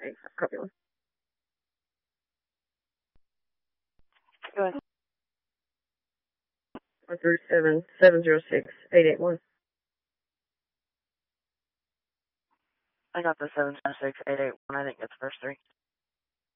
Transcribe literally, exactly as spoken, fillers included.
Okay, copy one. Go ahead. One three seven seven zero six eight eight one. I got the seven seven six eight eight one. I didn't get the first three.